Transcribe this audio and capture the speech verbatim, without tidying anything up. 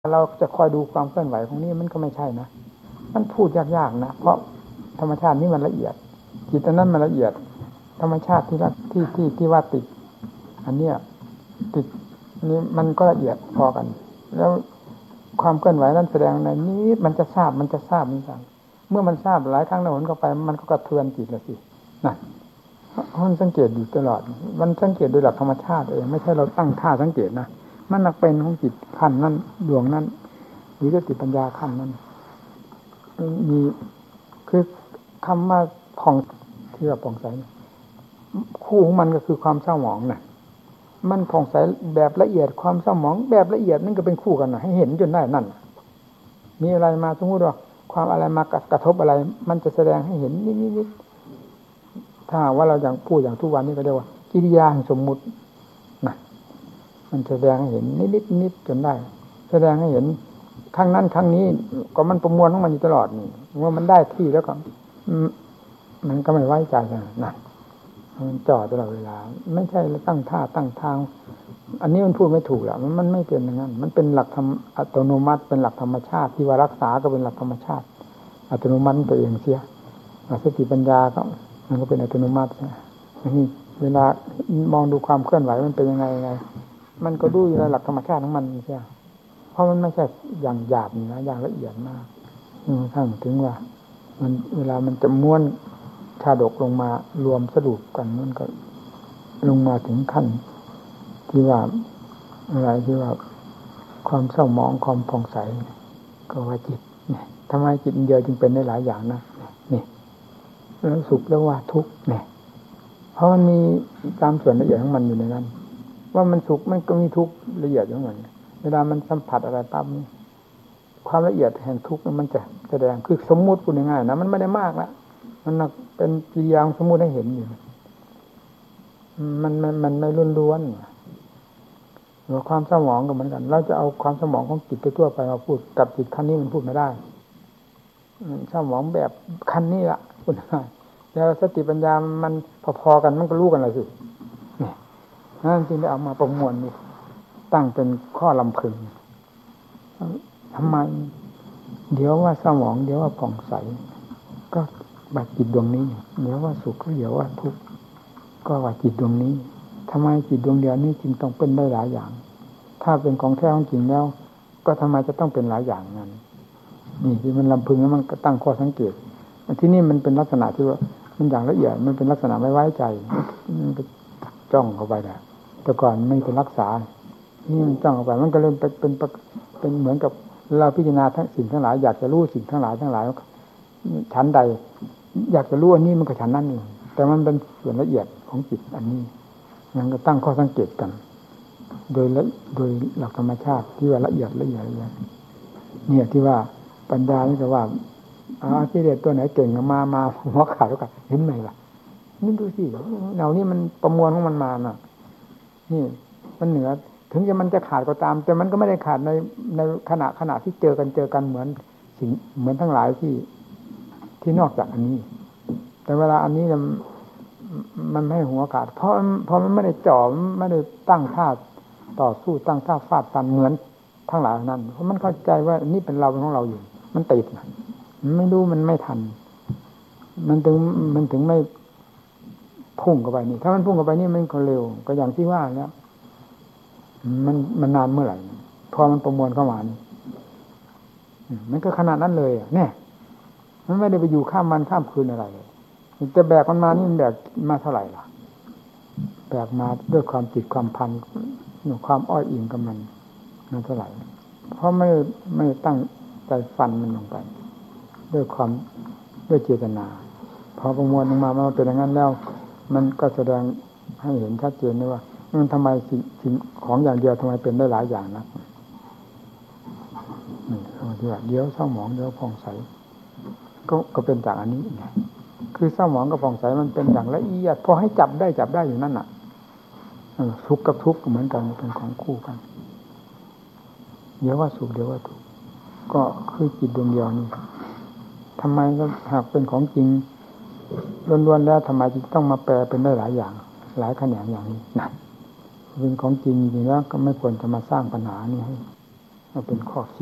เราจะคอยดูความเคลื่อนไหวของนี้มันก็ไม่ใช่นะมันพูดยากๆนะเพราะธรรมชาตินี้มันละเอียดจิตนั้นมันละเอียดธรรมชาติที่ที่ที่ที่ว่าติดอันเนี้ยติดนี้มันก็ละเอียดพอกันแล้วความเคลื่อนไหวนั้นแสดงในนี้มันจะทราบมันจะทราบนี่สั่งเมื่อมันทราบหลายครั้งแล้วมันก็ไปมันก็กระเทือนจิตละสินั่นมันสังเกตอยู่ตลอดมันสังเกตโดยหลักธรรมชาติเองไม่ใช่เราตั้งท่าสังเกตนะมันนักเป็นของจิตขั้นนั้นดวงนั้นหรือสติปัญญาขั้นนั้นมีคือคำว่าผ่องที่ว่าผ่องใสคู่ของมันก็คือความเศร้าหมองน่ะมันผ่องใสแบบละเอียดความเศร้าหมองแบบละเอียดนั่นก็เป็นคู่กันนะให้เห็นจนได้นั่นมีอะไรมาสมมติว่าความอะไรมากระทบอะไรมันจะแสดงให้เห็นนิดๆถ้าว่าเราอย่างพูดอย่างทุกวันนี้ก็เรียกว่ากิริยาแห่งสมมุตินะมันแสดงให้เห็นนิดๆนิดจนได้แสดงให้เห็นครั้งนั้นครั้งนี้ก็มันประมวลของมันอยู่ตลอดนี่เมื่อมันได้ที่แล้วก็มันก็ไม่ไว้ใจนะนะมันจ่อตลอดเวลาไม่ใช่ตั้งท่าตั้งทางอันนี้มันพูดไม่ถูกหรอกมันไม่เป็นอย่างนั้นมันเป็นหลักธรรมอัตโนมัติเป็นหลักธรรมชาติที่ว่ารักษาก็เป็นหลักธรรมชาติอัตโนมัติตัวเองเสียสติปัญญาก็มันก็เป็นอัตโนมัตินี่เวลามองดูความเคลื่อนไหวมันเป็นยังไงยังไงมันก็ดูอยู่ในหลักธรรมชาติของมันเสียเพราะมันไม่ใช่อย่างหยาบนะอย่างละเอียดมากทั้งถึงว่ามันเวลามันจะม้วนชาดกลงมารวมสรุปกันมันก็ลงมาถึงขั้นที่ว่าอะไรที่ว่าความเศร้าหมองความผ่องใสก็ว่าจิตเนี่ยทำไมจิตเดียวจึงเป็นได้หลายอย่างนะนี่แล้วสุขแล้วว่าทุกข์เนี่ยเพราะมันมีตามส่วนละเอียดของมันอยู่ในนั้นว่ามันสุขมันก็มีทุกข์ละเอียดของมันเวลามันสัมผัสอะไรปั๊บนี่ความละเอียดแห่งทุกข์มันจะแสดงคือสมมุติพูดง่ายๆนะมันไม่ได้มากละมันเป็นกิริยาสมมุติให้เห็นอยู่มันมันมันไม่ล้วนๆหรือความสมองก็เหมือนกันเราจะเอาความสมองของจิตทั่วไปมาพูดกับจิตขั้นนี้มันพูดไม่ได้สมองแบบขั้นนี้ละพูดง่ายแล้วสติปัญญามันพอๆกันมันก็รู้กันเลยสินี่นั่นจึงได้เอามาประมวลนี่ตั้งเป็นข้อลำพึงทำไมเดี๋ยวว่าสมองเดี๋ยวว่าผ่องใสก็ว่าจิตดวงนี้เดี๋ยวว่าสุขก็เดี๋ยวว่าทุกข์ก็ว่าจิตดวงนี้ทำไมจิตดวงเดียวนี้จึงต้องเป็นได้หลายอย่างถ้าเป็นของแท้ของจริงแล้วก็ทำไมจะต้องเป็นหลายอย่างนั้นนี่ที่มันลำพึงแล้วมันก็ตั้งข้อสังเกตที่นี่มันเป็นลักษณะที่ว่ามันอย่างละเอียดมันเป็นลักษณะไม่ไว้ใจมันก็จ้องเข้าไปแหละแต่ก่อนไม่เป็นรักษานี่มันจ้องเข้าไปมันก็เริ่มเป็นเป็นเป็นเหมือนกับเราพิจารณาทั้งสิ่งทั้งหลายอยากจะรู้สิ่งทั้งหลายทั้งหลายชั้นใดอยากจะรู้อันนี้มันก็ชั้นนั้นเองแต่มันเป็นส่วนละเอียดของจิตอันนี้มันก็ตั้งข้อสังเกตกันโดยละโดยหลักธรรมชาติที่ว่าละเอียดละเอียดละเอียดเนี่ยที่ว่าปัญญานี่ก็ว่าอาที่เด็ดตัวไหนเก่งมามาหัวขาดแล้วกันเห็นไหมล่ะนี่ดูสิเหล่านี้มันประมวลของมันมาน่ะนี่มันเหนือถึงจะมันจะขาดก็ตามแต่มันก็ไม่ได้ขาดในในขณะขณะที่เจอกันเจอกันเหมือนสิ่งเหมือนทั้งหลายที่ที่นอกจากอันนี้แต่เวลาอันนี้มันมันไม่ให้หัวขาดเพราะเพราะมันไม่ได้จ่อไม่ได้ตั้งท่าต่อสู้ตั้งท่าฟาดฟันเหมือนทั้งหลายนั้นเพราะมันเข้าใจว่านี่เป็นเราเป็นของเราอยู่มันติดไม่รู้มันไม่ทันมันถึงมันถึงไม่พุ่งเข้าไปนี่ถ้ามันพุ่งเข้าไปนี่มันก็เร็วก็อย่างที่ว่าแล้วมันมันนานเมื่อไหร่พอมันประมวลเข้ามานี่มันก็ขนาดนั้นเลยอ่ะเนี่ยมันไม่ได้ไปอยู่ข้ามวันข้ามคืนอะไรเลยแต่แบกมันมานี่มันแบกมาเท่าไหร่ล่ะแบกมาด้วยความจิตความพันความอ้อยอิงกับมันมาเท่าไหร่เพราะไม่ไม่ตั้งใจฟันมันลงไปด้วยความด้วยเจตนาพอประมวลลงมามันเป็นอย่างนั้นแล้วมันก็แสดงให้เห็นชัดเจนเลยว่ามันทำไมสิ่งของอย่างเดียวทำไมเป็นได้หลายอย่างนะนี่เดี๋ยวเศร้าหมองเดี๋ยวผ่องใสก็ก็เป็นจากอันนี้คือเศร้าหมองกับผ่องใสมันเป็นอย่างละเอียดพอให้จับได้จับได้อยู่นั่นน่ะสุขกับทุกข์เหมือนกันเป็นของคู่กันเดี๋ยวว่าสุขเดี๋ยวว่าทุกข์ก็คือจิตดวงเดียวนี่ทำไมก็หากเป็นของจริงล้วนๆแล้วทำไมจึงต้องมาแปลเป็นได้หลายอย่างหลายแขนงอย่างนี้นั่นเป็นของจริงจริงแล้วก็ไม่ควรจะมาสร้างปัญหานี้ให้มาเป็นข้อ